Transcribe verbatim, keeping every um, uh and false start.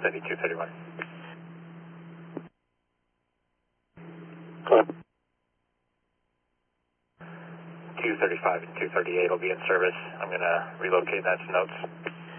Steady two thirty-one. two thirty-five and two thirty-eight will be in service. I'm going to relocate that to notes.